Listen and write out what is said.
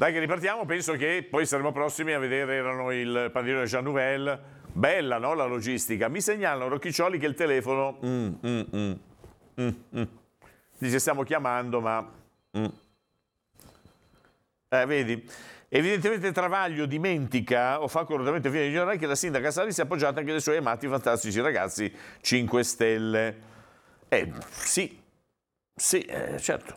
Dai che ripartiamo, penso che poi saremo prossimi a vedere, erano il padiglione Jean Nouvel, bella no la logistica, mi segnalano Rocchiccioli che il telefono, dice stiamo chiamando ma, vedi, evidentemente Travaglio dimentica o fa correttamente fine di ignorare che la sindaca Sali si è appoggiata anche dai suoi amati fantastici ragazzi 5 Stelle. Sì, certo.